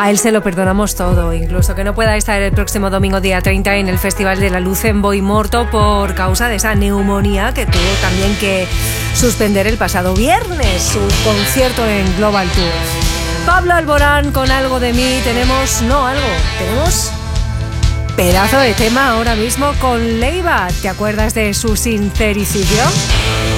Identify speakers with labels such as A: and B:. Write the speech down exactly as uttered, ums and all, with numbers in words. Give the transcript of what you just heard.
A: A él se lo perdonamos todo, incluso que no pueda estar el próximo domingo día treinta en el Festival de la Luz en Boimorto por causa de esa neumonía que tuvo también que suspender el pasado viernes su concierto en Global Tour. Pablo Alborán con Algo de mí. Tenemos, no algo, tenemos pedazo de tema ahora mismo con Leiva. ¿Te acuerdas de su sincericidio?